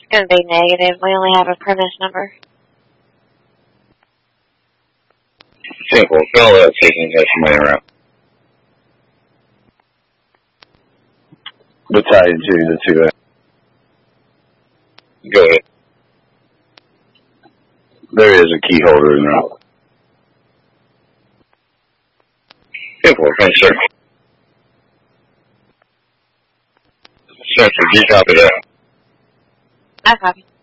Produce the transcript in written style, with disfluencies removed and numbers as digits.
It's going to be negative. We only have a premise number. Simple. Fill that taking that somebody around. Battalion 2 to 2A. Go ahead. There is a key holder in there. Simple. Thanks, sir. Central, do you copy that? I copy.